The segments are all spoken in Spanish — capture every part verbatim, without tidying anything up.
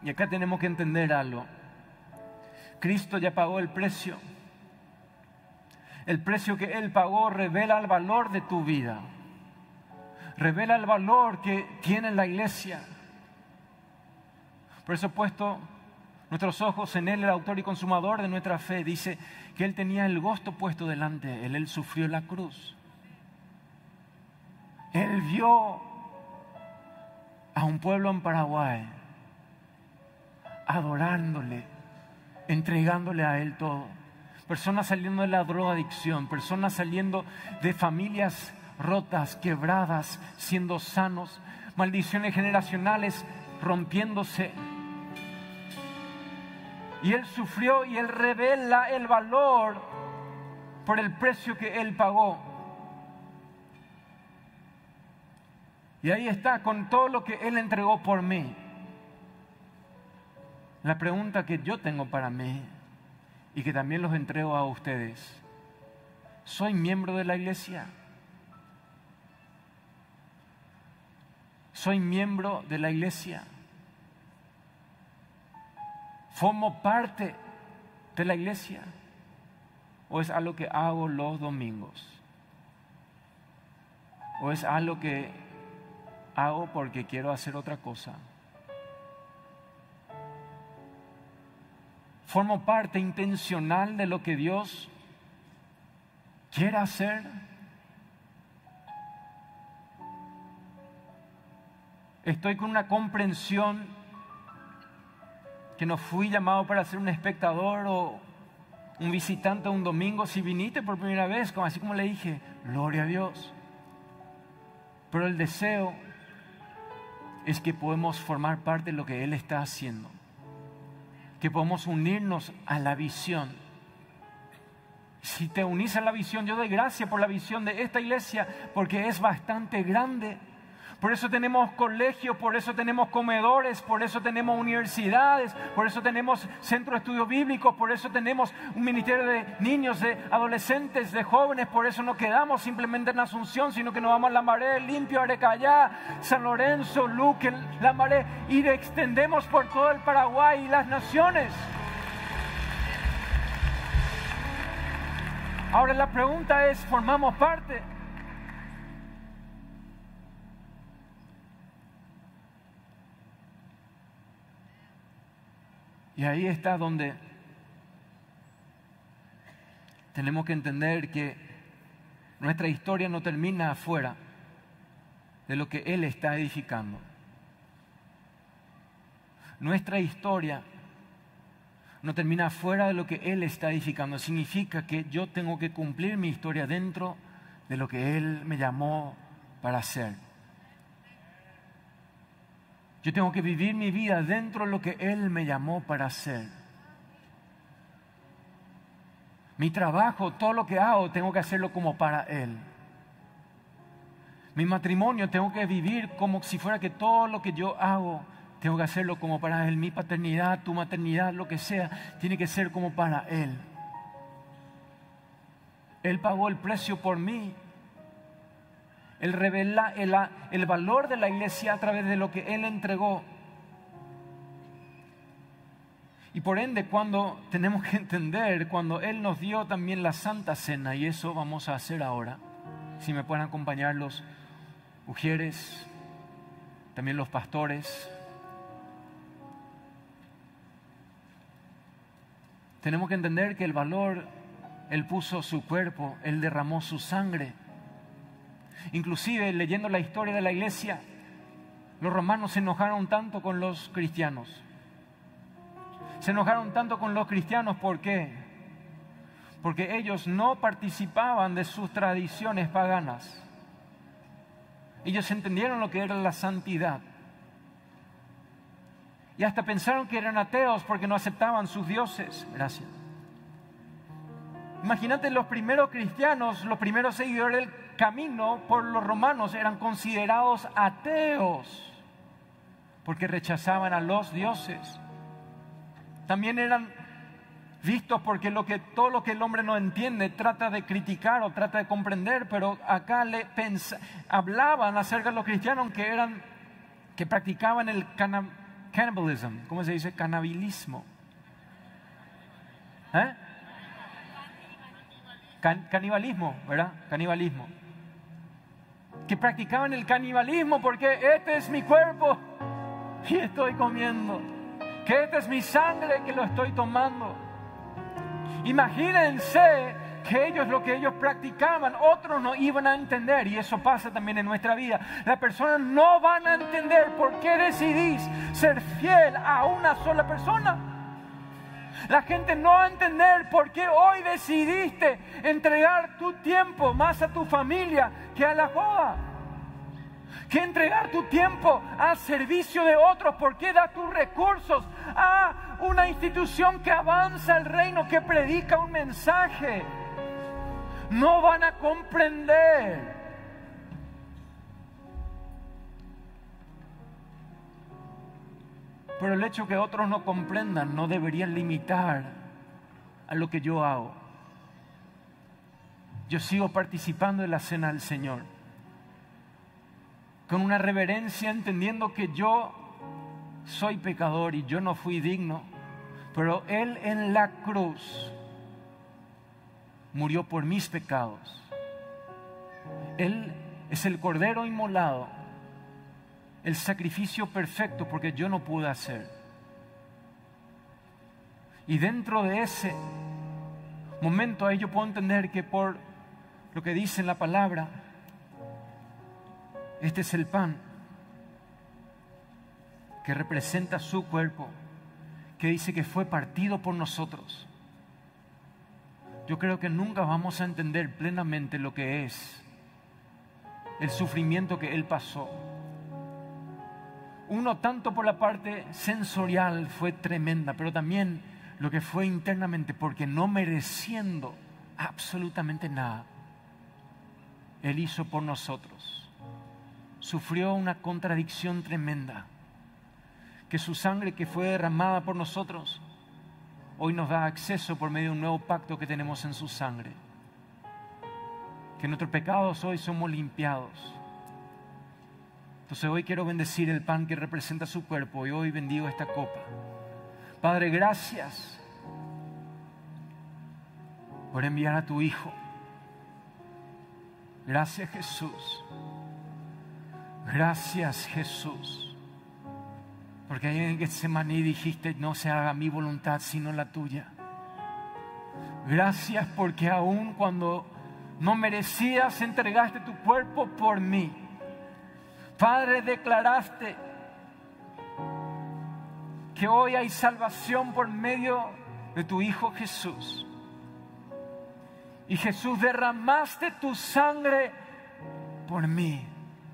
Y acá tenemos que entender algo. Cristo ya pagó el precio. El precio que Él pagó revela el valor de tu vida. Revela el valor que tiene la iglesia. Por eso he puesto nuestros ojos en Él, el autor y consumador de nuestra fe. Dice que Él tenía el gozo puesto delante de Él. Él sufrió la cruz. Él vio a un pueblo en Paraguay adorándole, entregándole a Él todo. Personas saliendo de la drogadicción, personas saliendo de familias rotas, quebradas, siendo sanos, maldiciones generacionales rompiéndose. Y Él sufrió y Él revela el valor por el precio que Él pagó. Y ahí está, con todo lo que Él entregó por mí. La pregunta que yo tengo para mí y que también los entrego a ustedes: ¿soy miembro de la iglesia? ¿Soy miembro de la iglesia? ¿Formo parte de la iglesia? ¿O es algo que hago los domingos? ¿O es algo que hago porque quiero hacer otra cosa? ¿Formo parte intencional de lo que Dios quiere hacer? Estoy con una comprensión que no fui llamado para ser un espectador o un visitante un domingo. Si viniste por primera vez, así como le dije, gloria a Dios. Pero el deseo es que podemos formar parte de lo que Él está haciendo, que podemos unirnos a la visión. Si te unís a la visión, yo doy gracias por la visión de esta iglesia, porque es bastante grande. Por eso tenemos colegios, por eso tenemos comedores, por eso tenemos universidades, por eso tenemos centros de estudio bíblicos, por eso tenemos un ministerio de niños, de adolescentes, de jóvenes. Por eso no quedamos simplemente en Asunción, sino que nos vamos a Lambaré, Limpio, Arecayá, San Lorenzo, Luque, Lambaré, y extendemos por todo el Paraguay y las naciones. Ahora la pregunta es, ¿formamos parte? Y ahí está donde tenemos que entender que nuestra historia no termina afuera de lo que Él está edificando. Nuestra historia no termina afuera de lo que Él está edificando. Significa que yo tengo que cumplir mi historia dentro de lo que Él me llamó para hacer. Yo tengo que vivir mi vida dentro de lo que Él me llamó para hacer. Mi trabajo, todo lo que hago, tengo que hacerlo como para Él. Mi matrimonio, tengo que vivir como si fuera que todo lo que yo hago, tengo que hacerlo como para Él. Mi paternidad, tu maternidad, lo que sea, tiene que ser como para Él. Él pagó el precio por mí. Él revela el, el valor de la iglesia a través de lo que Él entregó. Y por ende, cuando tenemos que entender, cuando Él nos dio también la Santa Cena, y eso vamos a hacer ahora, si me pueden acompañar los ujieres, también los pastores. Tenemos que entender que el valor, Él puso su cuerpo, Él derramó su sangre. Inclusive leyendo la historia de la iglesia, los romanos se enojaron tanto con los cristianos. Se enojaron tanto con los cristianos, ¿por qué? Porque ellos no participaban de sus tradiciones paganas. Ellos entendieron lo que era la santidad. Y hasta pensaron que eran ateos porque no aceptaban sus dioses. Gracias. Imagínate, los primeros cristianos, los primeros seguidores del camino por los romanos eran considerados ateos porque rechazaban a los dioses. También eran vistos porque lo que, todo lo que el hombre no entiende trata de criticar o trata de comprender, pero acá le pens- hablaban acerca de los cristianos que, eran, que practicaban el cana- cannibalism. ¿Cómo se dice? Canibalismo. ¿Eh? Can, canibalismo, ¿verdad? Canibalismo. Que practicaban el canibalismo porque este es mi cuerpo y estoy comiendo. Que esta es mi sangre que lo estoy tomando. Imagínense que ellos, lo que ellos practicaban, otros no iban a entender, y eso pasa también en nuestra vida. Las personas no van a entender por qué decidís ser fiel a una sola persona. La gente no va a entender por qué hoy decidiste entregar tu tiempo más a tu familia que a la joda. Que entregar tu tiempo al servicio de otros. ¿Por qué das tus recursos a una institución que avanza el reino, que predica un mensaje? No van a comprender. Pero el hecho que otros no comprendan no debería limitar a lo que yo hago. Yo sigo participando de la cena del Señor con una reverencia, entendiendo que yo soy pecador y yo no fui digno, pero Él en la cruz murió por mis pecados. Él es el Cordero inmolado, el sacrificio perfecto, porque yo no pude hacer. Y dentro de ese momento ahí yo puedo entender que por lo que dice en la palabra, este es el pan que representa su cuerpo, que dice que fue partido por nosotros. Yo creo que nunca vamos a entender plenamente lo que es el sufrimiento que Él pasó. Uno, tanto por la parte sensorial, fue tremenda, pero también lo que fue internamente, porque no mereciendo absolutamente nada, Él hizo por nosotros. Sufrió una contradicción tremenda, que su sangre que fue derramada por nosotros hoy nos da acceso por medio de un nuevo pacto que tenemos en su sangre. Que nuestros pecados hoy somos limpiados. Entonces hoy quiero bendecir el pan que representa su cuerpo y hoy bendigo esta copa. Padre, gracias por enviar a tu Hijo. Gracias, Jesús. Gracias, Jesús. Porque ahí en Getsemaní dijiste, no se haga mi voluntad sino la tuya. Gracias porque aun cuando no merecías, entregaste tu cuerpo por mí. Padre, declaraste que hoy hay salvación por medio de tu Hijo Jesús. Y Jesús, derramaste tu sangre por mí.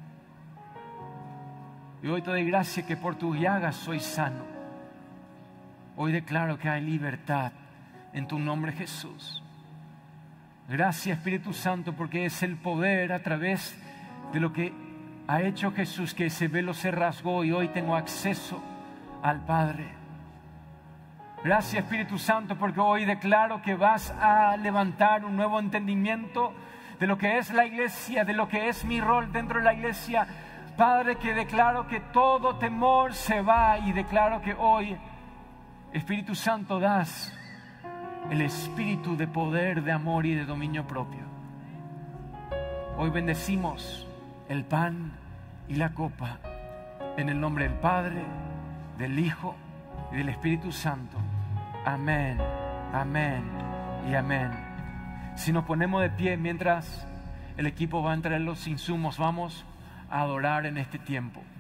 Y hoy te doy gracias que por tus llagas soy sano. Hoy declaro que hay libertad en tu nombre, Jesús. Gracias, Espíritu Santo, porque es el poder a través de lo que ha hecho Jesús, que ese velo se rasgó y hoy tengo acceso al Padre. Gracias, Espíritu Santo, porque hoy declaro que vas a levantar un nuevo entendimiento de lo que es la iglesia, de lo que es mi rol dentro de la iglesia. Padre, que declaro que todo temor se va y declaro que hoy, Espíritu Santo, das el espíritu de poder, de amor y de dominio propio. Hoy bendecimos el pan y la copa en el nombre del Padre, del Hijo y del Espíritu Santo. Amén, amén y amén. Si nos ponemos de pie mientras el equipo va a traer los insumos, vamos a adorar en este tiempo.